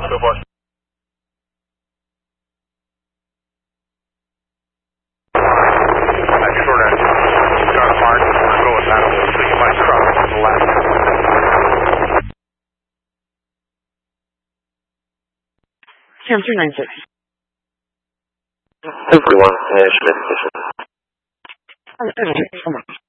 So far. Short end. Start mark. Go with that. So you might cross to the left. Cam 396. Everyone, Schmidt. Come on.